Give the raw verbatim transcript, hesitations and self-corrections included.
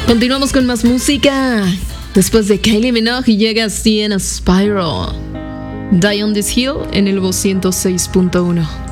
Continuamos con más música. Después de Kylie Minogue llega Sienna Spyro. Die on this Hill en el ciento seis punto uno.